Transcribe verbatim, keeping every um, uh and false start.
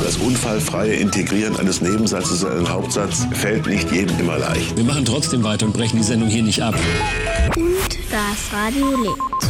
Das unfallfreie Integrieren eines Nebensatzes in einen Hauptsatz fällt nicht jedem immer leicht. Wir machen trotzdem weiter und brechen die Sendung hier nicht ab. Und das Radio lebt.